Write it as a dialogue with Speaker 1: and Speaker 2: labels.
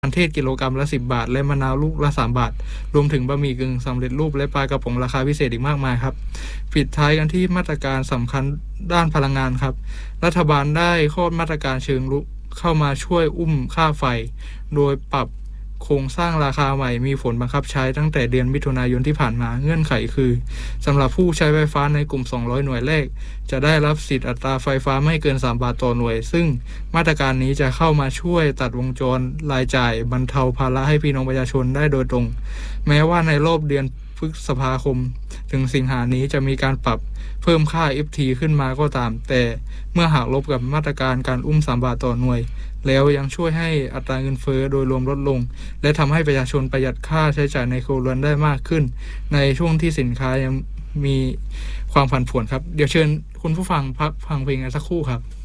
Speaker 1: มันเทศกิโลกรัมละ10 บาทและมะนาวลูกละ3 บาทรวมถึงบะหมี่กึ่งสำเร็จรูปและปลากระป๋องราคาพิเศษอีกมากมายครับปิดท้ายกันที่มาตรการสำคัญด้านพลังงานครับรัฐบาลได้คลอดมาตรการเชิงรุกเข้ามาช่วยอุ้มค่าไฟโดยปรับโครงสร้างราคาใหม่มีผลบังคับใช้ตั้งแต่เดือนมิถุนายนที่ผ่านมาเงื่อนไขคือสำหรับผู้ใช้ไฟฟ้าในกลุ่ม200หน่วยแรกจะได้รับสิทธิ์อัตราไฟฟ้าไม่เกิน3 บาทต่อหน่วยซึ่งมาตรการนี้จะเข้ามาช่วยตัดวงจรรายจ่ายบรรเทาภาระให้พี่น้องประชาชนได้โดยตรงแม้ว่าในรอบเดือนพฤษภาคมถึงสิงหานี้จะมีการปรับเพิ่มค่า FT ขึ้นมาก็ตามแต่เมื่อหากลบกับมาตรการการอุ้ม3 บาทต่อหน่วยแล้วยังช่วยให้อัตราเงินเฟ้อโดยรวมลดลงและทำให้ประชาชนประหยัดค่าใช้จ่ายในครัวเรือนได้มากขึ้นในช่วงที่สินค้ายังมีความผันผวนครับเดี๋ยวเชิญคุณผู้ฟังพักฟังเพลงกันสักครู่ครับ